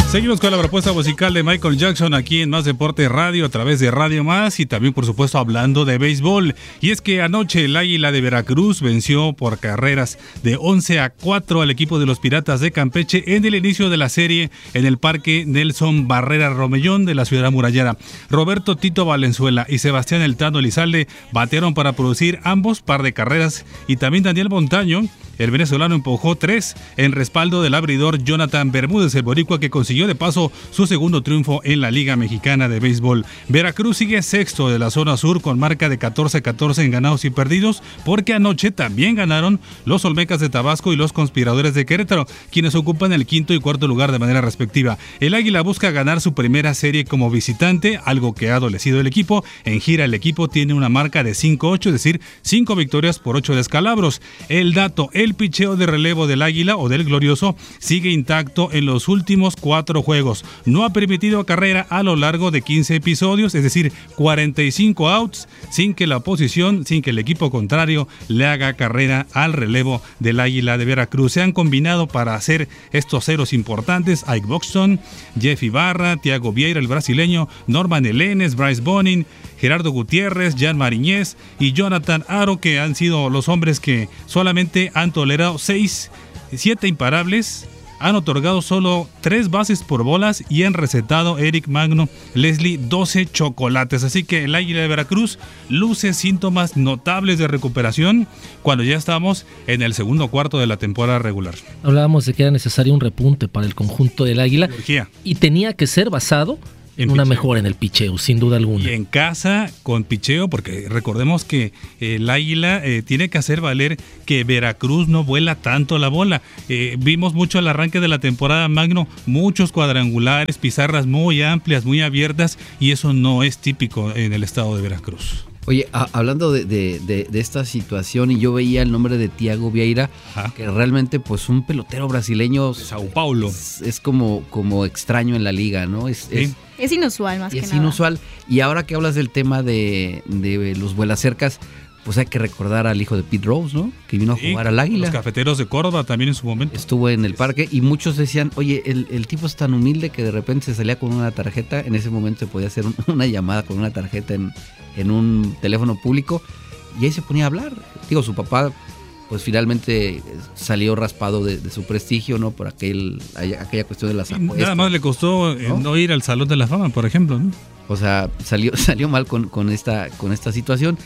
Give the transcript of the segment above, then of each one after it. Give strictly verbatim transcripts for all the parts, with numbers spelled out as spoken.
Seguimos con la propuesta musical de Michael Jackson aquí en Más Deporte Radio a través de Radio Más y también por supuesto hablando de béisbol. Y es que anoche el Águila de Veracruz venció por carreras de once a cuatro al equipo de los Piratas de Campeche en el inicio de la serie en el Parque Nelson Barrera Romellón de la ciudad amurallada. Roberto Tito Valenzuela y Sebastián El Tano Elizalde batearon para producir ambos par de carreras y también Daniel Montaño, el venezolano, empujó tres en respaldo del abridor Jonathan Bermúdez, el boricua, que consiguió de paso su segundo triunfo en la Liga Mexicana de Béisbol. Veracruz sigue sexto de la zona sur con marca de catorce a catorce en ganados y perdidos, porque anoche también ganaron los Olmecas de Tabasco y los Conspiradores de Querétaro, quienes ocupan el quinto y cuarto lugar de manera respectiva. El Águila busca ganar su primera serie como visitante, algo que ha adolecido el equipo. En gira el equipo tiene una marca de cinco ocho, es decir, cinco victorias por ocho descalabros. El dato, el picheo de relevo del Águila o del Glorioso sigue intacto en los últimos cuatro juegos. No ha permitido carrera a lo largo de quince episodios, es decir, cuarenta y cinco outs, sin que la oposición, sin que el equipo contrario le haga carrera al relevo del Águila de Veracruz. Se han combinado para hacer estos ceros importantes Ike Buxton, Jeff Ibarra, Thiago Vieira, el brasileño, Norman Elenes, Bryce Bonin, Gerardo Gutiérrez, Jan Mariñez y Jonathan Aro, que han sido los hombres que solamente han tolerado seis, siete imparables, han otorgado solo tres bases por bolas y han recetado Eric Magno Leslie doce chocolates. Así que el Águila de Veracruz luce síntomas notables de recuperación cuando ya estamos en el segundo cuarto de la temporada regular. Hablábamos de que era necesario un repunte para el conjunto del Águila y tenía que ser basado en una picheo. Mejora en el picheo, sin duda alguna. Y en casa con picheo, porque recordemos que el Águila eh, tiene que hacer valer que Veracruz no vuela tanto la bola. Eh, vimos mucho al arranque de la temporada, Magno, muchos cuadrangulares, pizarras muy amplias, muy abiertas, y eso no es típico en el estado de Veracruz. Oye, a, hablando de, de, de, de esta situación, y yo veía el nombre de Thiago Vieira, Ajá. que realmente pues un pelotero brasileño de Sao Paulo es, es como, como extraño en la liga, ¿no? Es, sí. es, es inusual más que es nada. Es inusual, y ahora que hablas del tema de, de los vuelacercas, pues hay que recordar al hijo de Pete Rose, ¿no? Que vino sí, a jugar al Águila. Los Cafeteros de Córdoba también en su momento. Estuvo en el parque y muchos decían, oye, el, el tipo es tan humilde que de repente se salía con una tarjeta. En ese momento se podía hacer un, una llamada con una tarjeta en, en un teléfono público y ahí se ponía a hablar. Digo, su papá pues finalmente salió raspado de, de su prestigio, ¿no? Por aquel aquella cuestión de las apuestas. Nada más le costó ¿no? no ir al Salón de la Fama, por ejemplo, ¿no? O sea, salió, salió mal con, con, esta, con esta situación.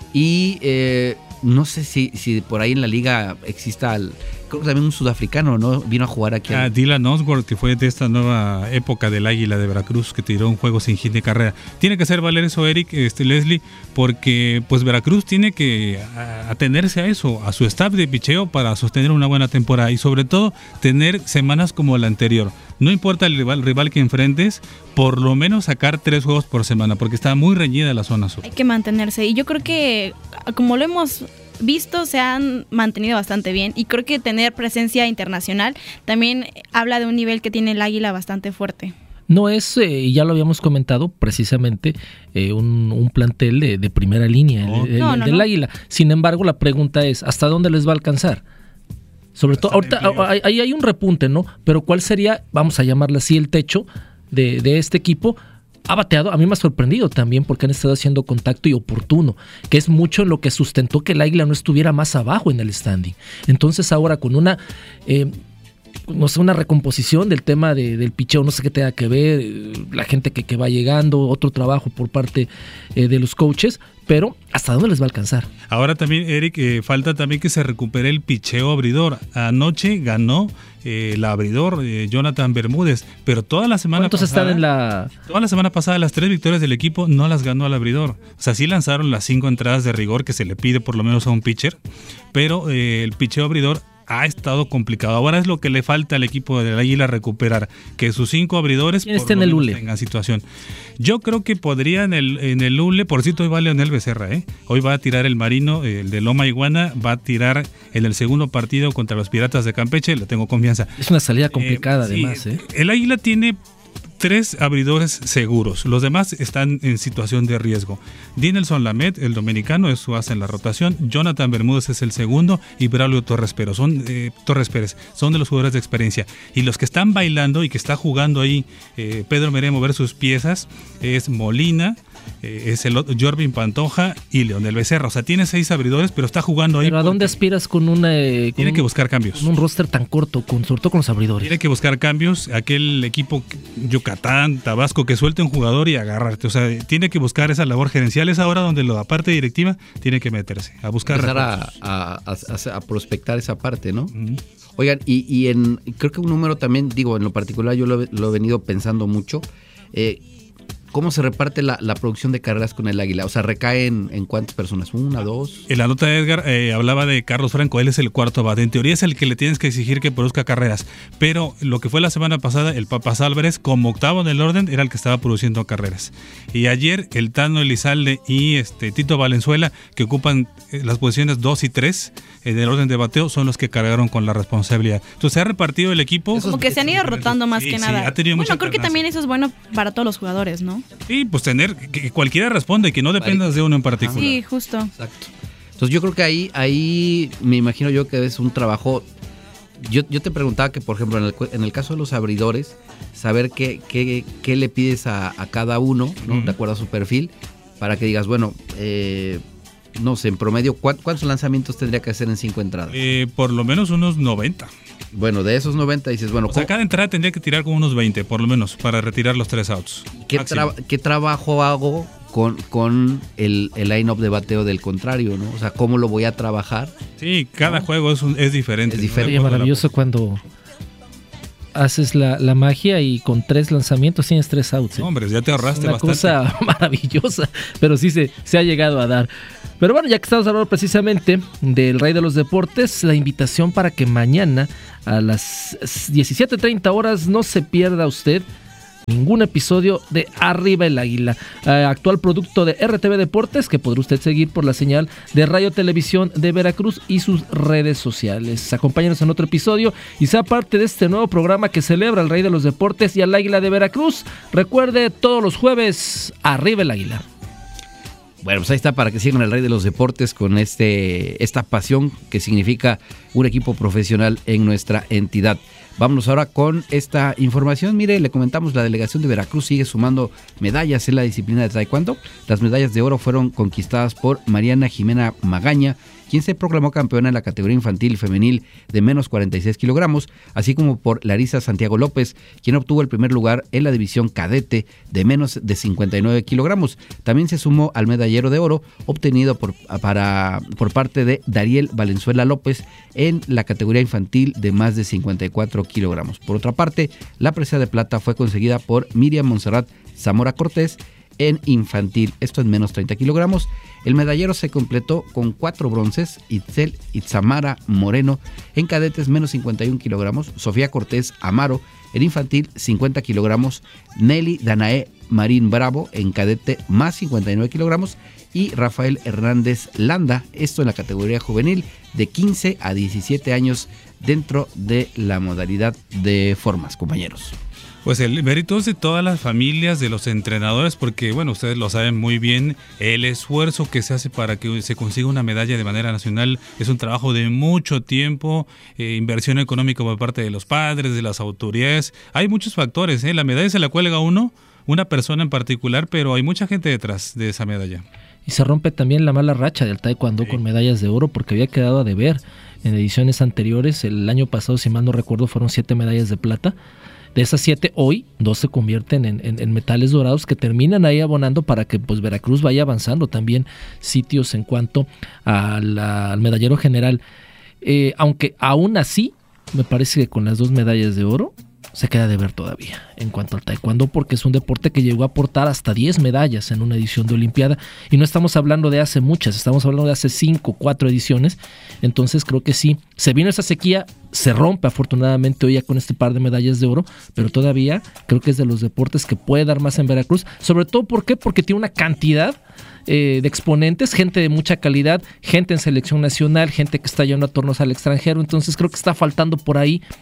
Y eh, no sé si, si por ahí en la liga exista, el, creo que también un sudafricano, ¿no? Vino a jugar aquí. Ah, al... Dylan Oswald, que fue de esta nueva época del Águila de Veracruz, que tiró un juego sin hit de carrera. Tiene que hacer valer eso, Eric, este, Leslie, porque pues Veracruz tiene que atenerse a eso, a su staff de picheo para sostener una buena temporada y sobre todo tener semanas como la anterior. No importa el rival, rival que enfrentes, por lo menos sacar tres juegos por semana, porque está muy reñida la zona sur. Hay que mantenerse, y yo creo que, como lo hemos visto, se han mantenido bastante bien, y creo que tener presencia internacional también habla de un nivel que tiene el Águila bastante fuerte. No es, eh, ya lo habíamos comentado, precisamente eh, un, un plantel de, de primera línea, no. el, el, no, no, del no. Águila. Sin embargo, la pregunta es, ¿hasta dónde les va a alcanzar? Sobre todo, ahorita ahí hay un repunte, ¿no? Pero ¿cuál sería, vamos a llamarle así, el techo de, de este equipo? Ha bateado, a mí me ha sorprendido también porque han estado haciendo contacto y oportuno, que es mucho en lo que sustentó que el Águila no estuviera más abajo en el standing. Entonces ahora con una, eh, no sé, una recomposición del tema de, del picheo, no sé qué tenga que ver, la gente que, que va llegando, otro trabajo por parte eh, de los coaches, pero ¿hasta dónde les va a alcanzar? Ahora también, Eric, eh, falta también que se recupere el picheo abridor. Anoche ganó eh, el abridor eh, Jonathan Bermúdez, pero toda la semana ¿Cuántos pasada... están en la...? Toda la semana pasada las tres victorias del equipo no las ganó al abridor. O sea, sí lanzaron las cinco entradas de rigor que se le pide por lo menos a un pitcher, pero eh, el picheo abridor ha estado complicado. Ahora es lo que le falta al equipo del Águila recuperar, que sus cinco abridores ¿Quién está en el Ule? Tengan situación. Yo creo que podría en el en el Ule, por cierto, hoy va Leonel Becerra, ¿eh? Hoy va a tirar el Marino, el de Loma Iguana, va a tirar en el segundo partido contra los Piratas de Campeche, le tengo confianza. Es una salida complicada eh, además, sí, ¿eh? El Águila tiene tres abridores seguros. Los demás están en situación de riesgo. Dinelson Lamet, el dominicano, es su as en la rotación. Jonathan Bermúdez es el segundo y Braulio Torres Pérez. Son, eh, Torres Pérez. Son de los jugadores de experiencia. Y los que están bailando y que está jugando ahí eh, Pedro Meré a mover sus piezas es Molina, eh, es el otro, Jorvin Pantoja y Leonel Becerra. O sea, tiene seis abridores, pero está jugando ahí. ¿Pero a dónde aspiras con una... Eh, con tiene un, que buscar cambios. Con un roster tan corto, con, sobre todo con los abridores. Tiene que buscar cambios. Aquel equipo Yucatán, Tabasco, que suelte un jugador y agarrarte. O sea, tiene que buscar esa labor gerencial. Es ahora donde la parte directiva tiene que meterse, a buscar empezar a, a, a, a prospectar esa parte, ¿no? Uh-huh. Oigan, y, y en creo que un número también, digo, en lo particular yo lo, lo he venido pensando mucho, eh, ¿cómo se reparte la, la producción de carreras con el Águila? O sea, ¿recae en, en cuántas personas? ¿Una, dos? En la nota de Edgar eh, hablaba de Carlos Franco, él es el cuarto bate. En teoría es el que le tienes que exigir que produzca carreras, pero lo que fue la semana pasada, el Papas Álvarez, como octavo en el orden, era el que estaba produciendo carreras. Y ayer el Tano Elizalde y este Tito Valenzuela, que ocupan eh, las posiciones dos y tres en el orden de bateo, son los que cargaron con la responsabilidad. Entonces se ha repartido el equipo. Como que se han ido rotando más sí, que sí, nada. Ha tenido bueno, mucha creo que también eso es bueno para todos los jugadores, ¿no? Sí, pues tener que cualquiera responda y que no dependas de uno en particular. Sí, justo. Exacto. Entonces yo creo que ahí, ahí me imagino yo que es un trabajo. Yo, yo te preguntaba que, por ejemplo, en el, en el caso de los abridores, saber qué, qué, qué le pides a, a cada uno, ¿no? Uh-huh. De acuerdo a su perfil, para que digas, bueno, eh, no sé, en promedio, ¿cuántos lanzamientos tendría que hacer en cinco entradas? Eh, por lo menos unos noventa. Bueno, de esos noventa dices, bueno... O sea, cada entrada tendría que tirar como unos veinte, por lo menos, para retirar los tres outs. ¿Qué, tra- ¿qué trabajo hago con, con el, el line-up de bateo del contrario, no? O sea, ¿cómo lo voy a trabajar? Sí, cada ¿no? juego es, un, es diferente. Es diferente. ¿no? Maravilloso cuando haces la, la magia y con tres lanzamientos tienes tres outs. ¿eh? No, hombre, ya te ahorraste es una bastante. Cosa maravillosa, pero sí se, se ha llegado a dar. Pero bueno, ya que estamos hablando precisamente del rey de los deportes, la invitación para que mañana a las diecisiete treinta horas no se pierda usted ningún episodio de Arriba el Águila, eh, actual producto de R T V Deportes, que podrá usted seguir por la señal de Radio Televisión de Veracruz y sus redes sociales. Acompáñenos en otro episodio y sea parte de este nuevo programa que celebra al rey de los deportes y al Águila de Veracruz. Recuerde, todos los jueves, Arriba el Águila. Bueno, pues ahí está para que sigan al rey de los deportes con este esta pasión que significa un equipo profesional en nuestra entidad. Vámonos ahora con esta información. Mire, le comentamos, la delegación de Veracruz sigue sumando medallas en la disciplina de taekwondo. Las medallas de oro fueron conquistadas por Mariana Jimena Magaña, quien se proclamó campeona en la categoría infantil y femenil de menos cuarenta y seis kilogramos, así como por Larisa Santiago López, quien obtuvo el primer lugar en la división cadete de menos de cincuenta y nueve kilogramos. También se sumó al medallero de oro obtenido por, para, por parte de Dariel Valenzuela López en la categoría infantil de más de cincuenta y cuatro kilogramos. Por otra parte, la presea de plata fue conseguida por Miriam Montserrat Zamora Cortés en infantil, esto en menos treinta kilogramos. El medallero se completó con cuatro bronces: Itzel Itzamara Moreno en cadetes menos cincuenta y uno kilogramos, Sofía Cortés Amaro en infantil cincuenta kilogramos, Nelly Danae Marín Bravo en cadete más cincuenta y nueve kilogramos y Rafael Hernández Landa, esto en la categoría juvenil de quince a diecisiete años dentro de la modalidad de formas, compañeros. Pues el mérito es de todas las familias, de los entrenadores, porque bueno, ustedes lo saben muy bien, el esfuerzo que se hace para que se consiga una medalla de manera nacional es un trabajo de mucho tiempo, eh, inversión económica por parte de los padres, de las autoridades, hay muchos factores, ¿eh? La medalla se la cuelga uno, una persona en particular, pero hay mucha gente detrás de esa medalla. Y se rompe también la mala racha del taekwondo sí. con medallas de oro, porque había quedado a deber en ediciones anteriores. El año pasado, si mal no recuerdo, fueron siete medallas de plata. De esas siete, hoy, dos se convierten en, en, en metales dorados que terminan ahí abonando para que pues Veracruz vaya avanzando también sitios en cuanto a la, al medallero general. Eh, aunque aún así, me parece que con las dos medallas de oro se queda de ver todavía en cuanto al taekwondo, porque es un deporte que llegó a aportar hasta diez medallas en una edición de Olimpiada, y no estamos hablando de hace muchas, estamos hablando de hace cinco, cuatro ediciones. Entonces creo que sí, se vino esa sequía, se rompe afortunadamente hoy ya con este par de medallas de oro, pero todavía creo que es de los deportes que puede dar más en Veracruz, sobre todo ¿por qué? Porque tiene una cantidad Eh, de exponentes, gente de mucha calidad, gente en selección nacional, gente que está yendo a torneos al extranjero. Entonces creo que está faltando por ahí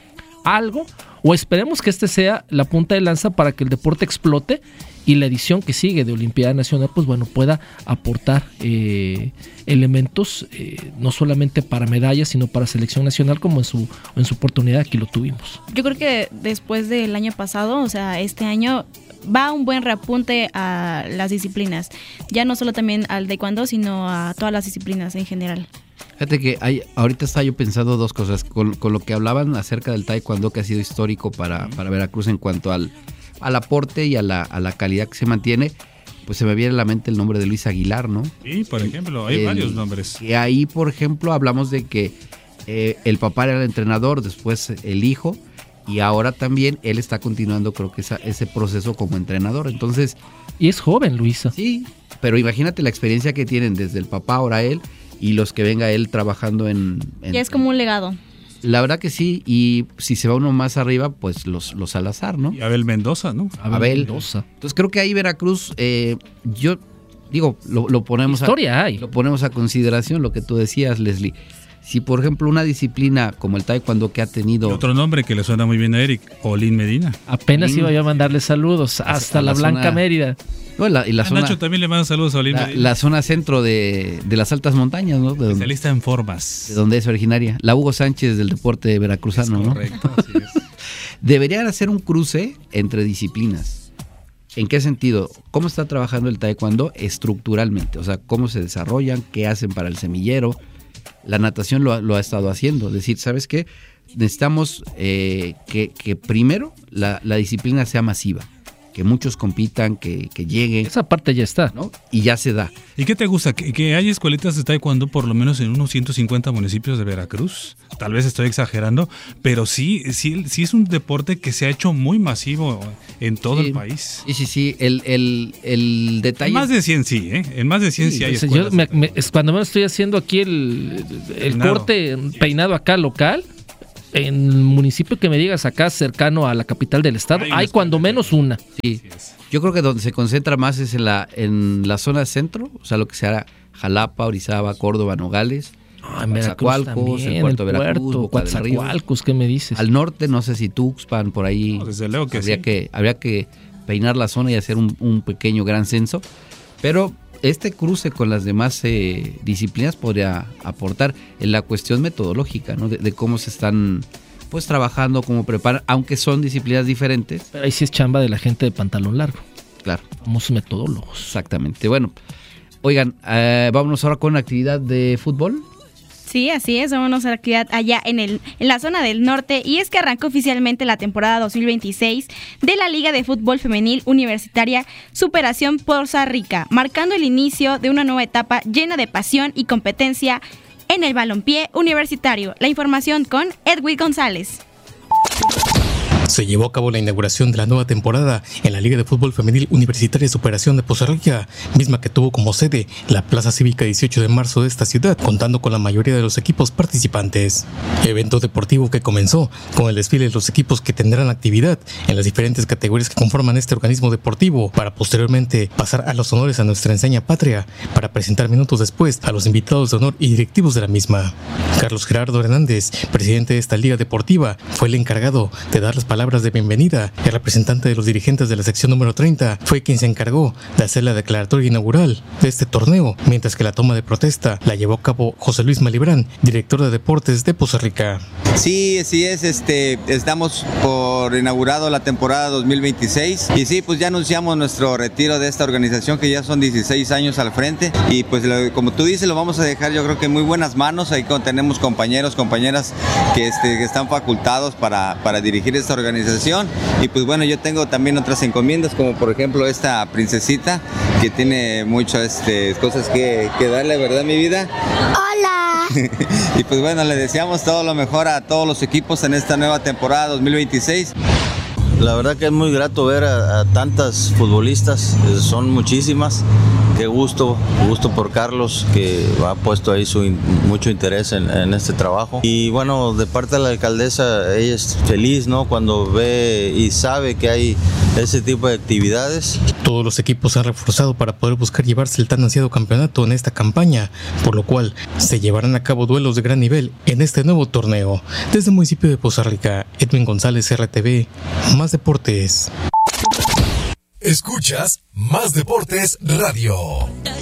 algo, o esperemos que este sea la punta de lanza para que el deporte explote y la edición que sigue de Olimpiada Nacional, pues bueno, pueda aportar eh, elementos eh, no solamente para medallas, sino para selección nacional, como en su en su oportunidad aquí lo tuvimos. Yo creo que después del año pasado, o sea, este año va un buen reapunte a las disciplinas, ya no solo también al taekwondo, sino a todas las disciplinas en general. Fíjate que hay, ahorita estaba yo pensando dos cosas, con, con lo que hablaban acerca del taekwondo, que ha sido histórico para, para Veracruz en cuanto al, al aporte y a la, a la calidad que se mantiene, pues se me viene a la mente el nombre de Luis Aguilar, ¿no? Sí, por ejemplo, hay el, varios nombres. Y ahí, por ejemplo, hablamos de que eh, el papá era el entrenador, después el hijo, y ahora también él está continuando, creo que esa, ese proceso como entrenador. Entonces, y es joven, Luisa. Sí, pero imagínate la experiencia que tienen desde el papá, ahora él, y los que venga él trabajando en... en ya es como un legado. La verdad que sí, y si se va uno más arriba, pues los, los Salazar, ¿no? Y Abel Mendoza, ¿no? Abel, Abel Mendoza. Entonces creo que ahí Veracruz, eh, yo digo, lo, lo ponemos Historia a, hay. lo ponemos a consideración, lo que tú decías, Leslie. Si, por ejemplo, una disciplina como el taekwondo que ha tenido... Y otro nombre que le suena muy bien a Eric, Olin Medina. Apenas Olin. Iba yo a mandarle saludos hasta, hasta la, la Blanca zona, Mérida. No, la, y la a zona, Nacho también le manda saludos a Olin la, Medina. La zona centro de, de las altas montañas, ¿no? De Especialista donde, en formas. De donde es originaria. La Hugo Sánchez del deporte veracruzano, es correcto, ¿no? Así es. Deberían hacer un cruce entre disciplinas. ¿En qué sentido? ¿Cómo está trabajando el taekwondo estructuralmente? O sea, ¿cómo se desarrollan? ¿Qué hacen para el semillero? La natación lo, lo ha estado haciendo. Es decir, ¿sabes qué? Necesitamos eh, que, que primero la, la disciplina sea masiva. Que muchos compitan, que, que lleguen. Esa parte ya está, ¿no? Y ya se da. ¿Y qué te gusta? ¿Que, que hay escuelitas de taekwondo por lo menos en unos ciento cincuenta municipios de Veracruz? Tal vez estoy exagerando, pero sí, sí, sí es un deporte que se ha hecho muy masivo en todo sí, el país. Sí, sí, sí. El, el, el detalle... En más de cien sí, ¿eh? En más de cien sí, sí hay escuelas. Yo me, me, es cuando me estoy haciendo aquí el, el corte peinado acá local... En el municipio que me digas acá cercano a la capital del estado, hay, hay cuando menos una. Sí. Yo creo que donde se concentra más es en la en la zona centro, o sea, lo que sea Jalapa, Orizaba, Córdoba, Nogales, ah, Coatzacoalcos, el puerto de Veracruz, Coatzacoalcos, ¿qué me dices? Al norte, no sé si Tuxpan, por ahí. No, desde luego que habría sí. que habría que peinar la zona y hacer un, un pequeño gran censo, pero este cruce con las demás eh, disciplinas podría aportar en la cuestión metodológica, ¿no? De, de cómo se están pues trabajando, cómo preparan, aunque son disciplinas diferentes. Pero ahí sí es chamba de la gente de pantalón largo. Claro. Somos metodólogos. Exactamente. Bueno, oigan, eh, vámonos ahora con una actividad de fútbol. Sí, así es, vámonos a la actividad allá en el en la zona del norte, y es que arrancó oficialmente la temporada dos mil veintiséis de la Liga de Fútbol Femenil Universitaria Superación Poza Rica, marcando el inicio de una nueva etapa llena de pasión y competencia en el balompié universitario. La información con Edwin González. Se llevó a cabo la inauguración de la nueva temporada en la Liga de Fútbol Femenil Universitaria Superación de Poza Rica, misma que tuvo como sede la Plaza Cívica dieciocho de marzo de esta ciudad, contando con la mayoría de los equipos participantes. Evento deportivo que comenzó con el desfile de los equipos que tendrán actividad en las diferentes categorías que conforman este organismo deportivo, para posteriormente pasar a los honores a nuestra enseña patria, para presentar minutos después a los invitados de honor y directivos de la misma. Carlos Gerardo Hernández, presidente de esta liga deportiva, fue el encargado de dar las palabras de bienvenida. El representante de los dirigentes de la sección número treinta fue quien se encargó de hacer la declaratoria inaugural de este torneo, mientras que la toma de protesta la llevó a cabo José Luis Malibrán, director de deportes de Poza Rica. Sí, sí es, este, estamos por inaugurado la temporada dos mil veintiséis y sí, pues ya anunciamos nuestro retiro de esta organización, que ya son dieciséis años al frente, y pues lo, como tú dices, lo vamos a dejar yo creo que en muy buenas manos. Ahí tenemos compañeros, compañeras que, este, que están facultados para, para dirigir esta organización, y pues bueno, yo tengo también otras encomiendas, como por ejemplo esta princesita que tiene muchas este, cosas que, que darle, ¿verdad, mi vida? ¡Hola! Y pues bueno, le deseamos todo lo mejor a todos los equipos en esta nueva temporada dos mil veintiséis. La verdad que es muy grato ver a, a tantas futbolistas, son muchísimas, qué gusto, gusto por Carlos, que ha puesto ahí su mucho interés en, en este trabajo. Y bueno, de parte de la alcaldesa, ella es feliz, ¿no? Cuando ve y sabe que hay ese tipo de actividades. Todos los equipos han reforzado para poder buscar llevarse el tan ansiado campeonato en esta campaña, por lo cual se llevarán a cabo duelos de gran nivel en este nuevo torneo. Desde el municipio de Poza Rica, Edwin González, R T V, Más Deportes. Escuchas Más Deportes Radio.